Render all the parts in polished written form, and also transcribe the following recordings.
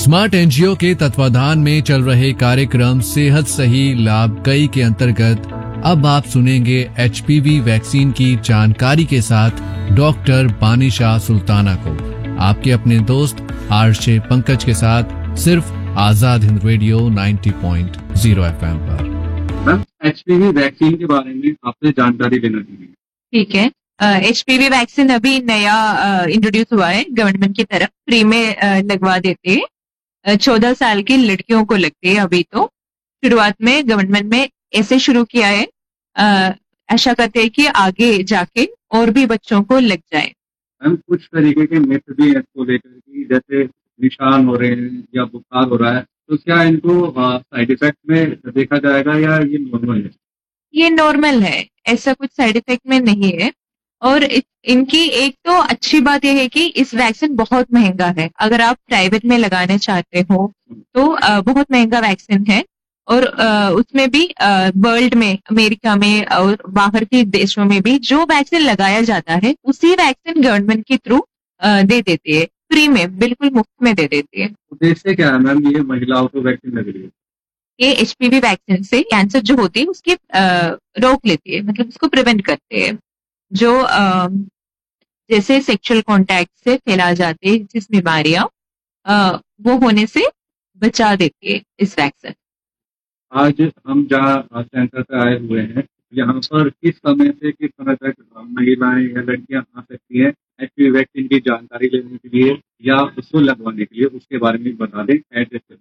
Smart NGO के तत्वाधान में चल रहे कार्यक्रम सेहत सही लाभ कई के अंतर्गत अब आप सुनेंगे एचपीवी वैक्सीन की जानकारी के साथ डॉक्टर बानिशा सुल्ताना को, आपके अपने दोस्त आरजे पंकज के साथ, सिर्फ आजाद हिंद रेडियो 90.0 एफएम पर। मैम, एचपीवी वैक्सीन के बारे में आपसे जानकारी लेना चाहिए। ठीक है, एचपीवी वैक्सीन अभी नया इंट्रोड्यूस हुआ है, गवर्नमेंट की तरफ फ्री में लगवा देते हैं। 14 साल की लड़कियों को लगती है। अभी तो शुरुआत में गवर्नमेंट में ऐसे शुरू किया है, आशा करते हैं कि आगे जाके और भी बच्चों को लग जाए। मैम, कुछ तरीके के मिथ भी है इसको लेकर कि जैसे निशान हो रहे हैं या बुखार हो रहा है, तो क्या इनको साइड इफेक्ट में देखा जाएगा या ये नॉर्मल है? ये नॉर्मल है, ऐसा कुछ साइड इफेक्ट में नहीं है। और इनकी एक तो अच्छी बात यह है कि इस वैक्सीन बहुत महंगा है। अगर आप प्राइवेट में लगाने चाहते हो तो बहुत महंगा वैक्सीन है। और उसमें भी वर्ल्ड में, अमेरिका में और बाहर के देशों में भी जो वैक्सीन लगाया जाता है उसी वैक्सीन गवर्नमेंट के थ्रू दे देती है, फ्री में, बिल्कुल मुफ्त में दे देती है। उद्देश्य क्या है मैम ये महिलाओं को वैक्सीन लग रही है? ये एचपीवी वैक्सीन से कैंसर जो होती है उसकी रोक लेती है, मतलब उसको प्रिवेंट करते हैं। जो जैसे सेक्सुअल कांटेक्ट से फैला जाते हैं जिस बीमारियां, वो होने से बचा देती है इस वैक्सीन। आज हम जहाँ सेंटर पे आए हुए हैं, यहाँ पर किस समय से किस समय तक महिलाएं या लड़कियां आ सकती हैं एचपीवी वैक्सीन की जानकारी लेने के लिए या उसको लगवाने के लिए, उसके बारे में बता दें। एड्रेस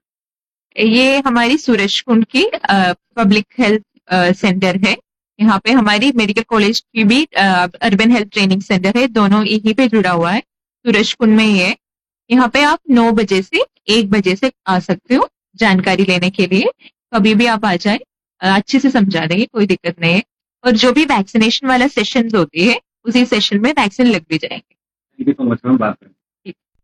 ये हमारी सूरज कुंड की पब्लिक हेल्थ सेंटर है। यहाँ पे हमारी मेडिकल कॉलेज की भी अर्बन हेल्थ ट्रेनिंग सेंटर है, दोनों यहीं पे जुड़ा हुआ है, सूरज कुंड में ही है। यहाँ पे आप 9 बजे से 1 बजे से आ सकते हो जानकारी लेने के लिए। कभी भी आप आ जाए, अच्छे से समझा देंगे, कोई दिक्कत नहीं है। और जो भी वैक्सीनेशन वाला सेशन होती है उसी सेशन में वैक्सीन लग भी जाएंगे। Thank you so much ma'am, बात करें।